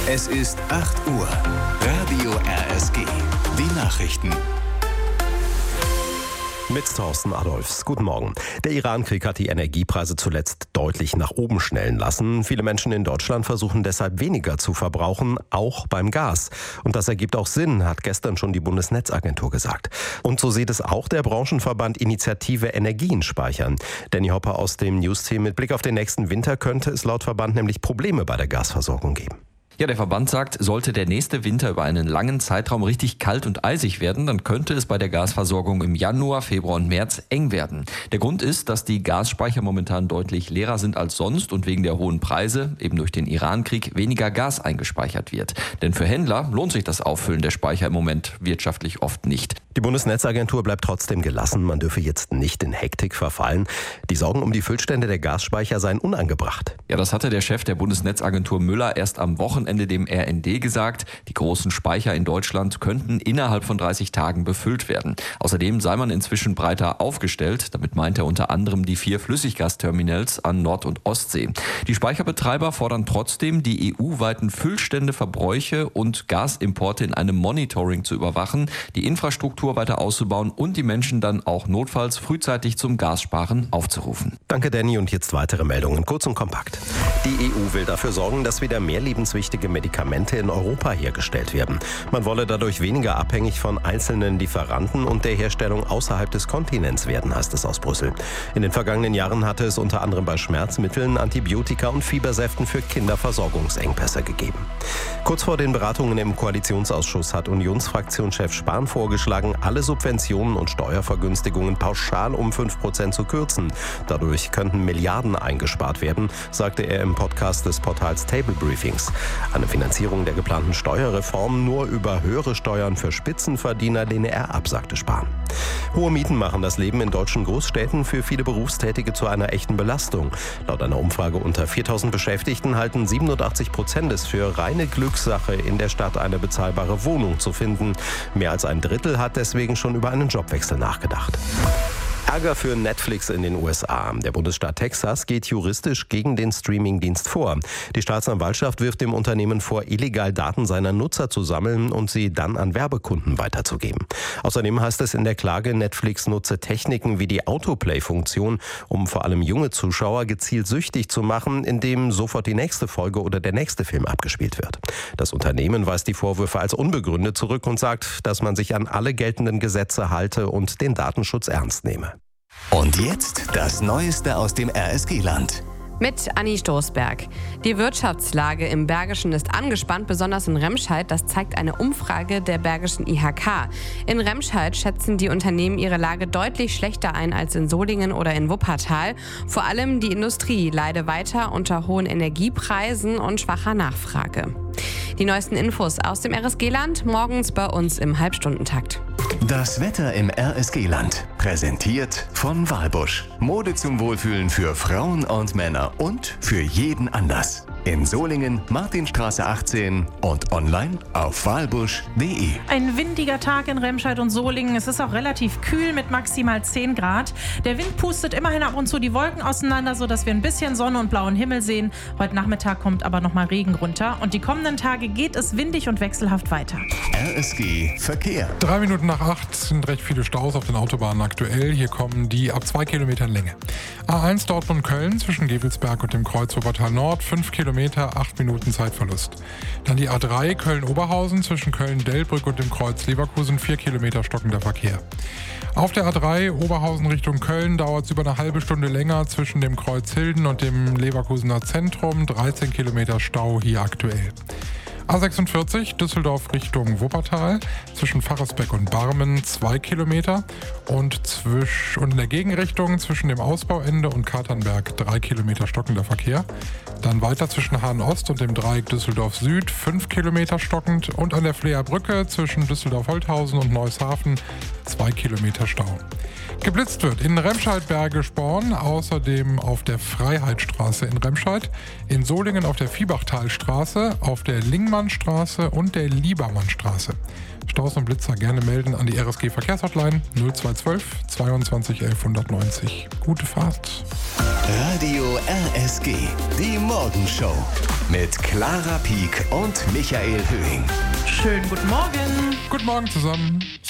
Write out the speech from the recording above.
Es ist 8 Uhr. Radio RSG. Die Nachrichten. Mit Thorsten Adolfs. Guten Morgen. Der Iran-Krieg hat die Energiepreise zuletzt deutlich nach oben schnellen lassen. Viele Menschen in Deutschland versuchen deshalb weniger zu verbrauchen, auch beim Gas. Und das ergibt auch Sinn, hat gestern schon die Bundesnetzagentur gesagt. Und so sieht es auch der Branchenverband Initiative Energien speichern. Danny Hopper aus dem News-Team. Mit Blick auf den nächsten Winter könnte es laut Verband nämlich Probleme bei der Gasversorgung geben. Ja, der Verband sagt, sollte der nächste Winter über einen langen Zeitraum richtig kalt und eisig werden, dann könnte es bei der Gasversorgung im Januar, Februar und März eng werden. Der Grund ist, dass die Gasspeicher momentan deutlich leerer sind als sonst und wegen der hohen Preise, eben durch den Iran-Krieg, weniger Gas eingespeichert wird. Denn für Händler lohnt sich das Auffüllen der Speicher im Moment wirtschaftlich oft nicht. Die Bundesnetzagentur bleibt trotzdem gelassen. Man dürfe jetzt nicht in Hektik verfallen. Die Sorgen um die Füllstände der Gasspeicher seien unangebracht. Ja, das hatte der Chef der Bundesnetzagentur Müller erst am Wochenende dem RND gesagt. Die großen Speicher in Deutschland könnten innerhalb von 30 Tagen befüllt werden. Außerdem sei man inzwischen breiter aufgestellt. Damit meint er unter anderem die 4 Flüssiggasterminals an Nord- und Ostsee. Die Speicherbetreiber fordern trotzdem, die EU-weiten Füllstände, Verbräuche und Gasimporte in einem Monitoring zu überwachen, die Infrastruktur weiter auszubauen und die Menschen dann auch notfalls frühzeitig zum Gassparen aufzurufen. Danke, Danny. Und jetzt weitere Meldungen, kurz und kompakt. Die EU will dafür sorgen, dass wieder mehr lebenswichtige Medikamente in Europa hergestellt werden. Man wolle dadurch weniger abhängig von einzelnen Lieferanten und der Herstellung außerhalb des Kontinents werden, heißt es aus Brüssel. In den vergangenen Jahren hatte es unter anderem bei Schmerzmitteln, Antibiotika und Fiebersäften für Kinder Versorgungsengpässe gegeben. Kurz vor den Beratungen im Koalitionsausschuss hat Unionsfraktionschef Spahn vorgeschlagen, alle Subventionen und Steuervergünstigungen pauschal um 5% zu kürzen. Dadurch könnten Milliarden eingespart werden, sagte er im Podcast des Portals Table Briefings. Eine Finanzierung der geplanten Steuerreform nur über höhere Steuern für Spitzenverdiener lehne er ab, sagte Spahn. Hohe Mieten machen das Leben in deutschen Großstädten für viele Berufstätige zu einer echten Belastung. Laut einer Umfrage unter 4.000 Beschäftigten halten 87% es für reine Glückssache, in der Stadt eine bezahlbare Wohnung zu finden. Mehr als ein Drittel hat deswegen schon über einen Jobwechsel nachgedacht. Ärger für Netflix in den USA. Der Bundesstaat Texas geht juristisch gegen den Streamingdienst vor. Die Staatsanwaltschaft wirft dem Unternehmen vor, illegal Daten seiner Nutzer zu sammeln und sie dann an Werbekunden weiterzugeben. Außerdem heißt es in der Klage, Netflix nutze Techniken wie die Autoplay-Funktion, um vor allem junge Zuschauer gezielt süchtig zu machen, indem sofort die nächste Folge oder der nächste Film abgespielt wird. Das Unternehmen weist die Vorwürfe als unbegründet zurück und sagt, dass man sich an alle geltenden Gesetze halte und den Datenschutz ernst nehme. Und jetzt das Neueste aus dem RSG-Land. Mit Anni Stoßberg. Die Wirtschaftslage im Bergischen ist angespannt, besonders in Remscheid. Das zeigt eine Umfrage der Bergischen IHK. In Remscheid schätzen die Unternehmen ihre Lage deutlich schlechter ein als in Solingen oder in Wuppertal. Vor allem die Industrie leide weiter unter hohen Energiepreisen und schwacher Nachfrage. Die neuesten Infos aus dem RSG-Land morgens bei uns im Halbstundentakt. Das Wetter im RSG-Land. Präsentiert von Walbusch. Mode zum Wohlfühlen für Frauen und Männer und für jeden Anlass. In Solingen, Martinstraße 18 und online auf walbusch.de. Ein windiger Tag in Remscheid und Solingen. Es ist auch relativ kühl mit maximal 10 Grad. Der Wind pustet immerhin ab und zu die Wolken auseinander, sodass wir ein bisschen Sonne und blauen Himmel sehen. Heute Nachmittag kommt aber nochmal Regen runter. Und die kommenden Tage geht es windig und wechselhaft weiter. RSG Verkehr. 3 Minuten nach 8 sind recht viele Staus auf den Autobahnen aktuell. Hier kommen die ab 2 Kilometern Länge. A1 Dortmund-Köln zwischen Gevelsberg und dem Kreuz Wuppertal Nord, 5 Kilometer, 8 Minuten Zeitverlust. Dann die A3 Köln-Oberhausen zwischen Köln-Delbrück und dem Kreuz Leverkusen, 4 Kilometer stockender Verkehr. Auf der A3 Oberhausen Richtung Köln dauert es über eine halbe Stunde länger zwischen dem Kreuz Hilden und dem Leverkusener Zentrum, 13 Kilometer Stau hier aktuell. A46 Düsseldorf Richtung Wuppertal zwischen Pfarrersbeck und Barmen 2 Kilometer und in der Gegenrichtung zwischen dem Ausbauende und Katernberg 3 Kilometer stockender Verkehr. Dann weiter zwischen Hahn-Ost und dem Dreieck Düsseldorf Süd 5 Kilometer stockend und an der Fleer Brücke zwischen Düsseldorf-Holthausen und Neußhafen 2 Kilometer Stau. Geblitzt wird in Remscheid-Berge-Sporn, außerdem auf der Freiheitsstraße in Remscheid, in Solingen auf der Viehbachtalstraße, auf der Lingmannstraße und der Liebermannstraße. Staus und Blitzer gerne melden an die RSG Verkehrshotline 0212 22 1190. Gute Fahrt. Radio RSG, die Morgenshow. mit Clara Pieck und Michael Höhing. Schönen guten Morgen. Guten Morgen zusammen.